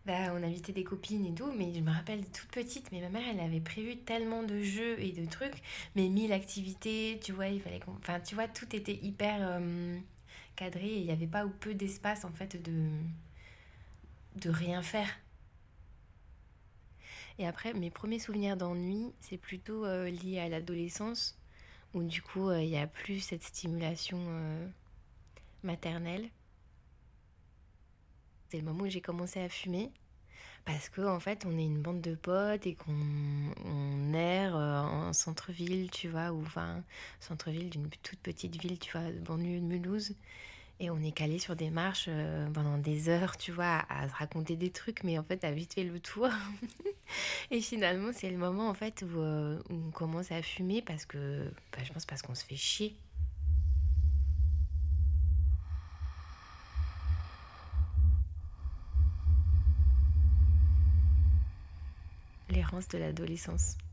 Bah, on invitait des copines et tout, mais je me rappelle toute petite, mais ma mère, elle avait prévu tellement de jeux et de trucs, mais 1000 activités, tu vois, il fallait qu'on... Enfin, tu vois, tout était hyper cadré et il n'y avait pas ou peu d'espace, en fait, de rien faire. Et après, mes premiers souvenirs d'ennui, c'est plutôt lié à l'adolescence, où du coup, il n'y a plus cette stimulation maternelle. C'est le moment où j'ai commencé à fumer. Parce que en fait, on est une bande de potes et qu'on erre en centre-ville, tu vois, ou enfin, centre-ville d'une toute petite ville, tu vois, banlieue de Mulhouse. Et on est calé sur des marches pendant des heures, tu vois, à se raconter des trucs, mais en fait, à vite fait le tour. Et finalement, c'est le moment en fait où on commence à fumer parce que, bah, je pense parce qu'on se fait chier. L'errance de l'adolescence.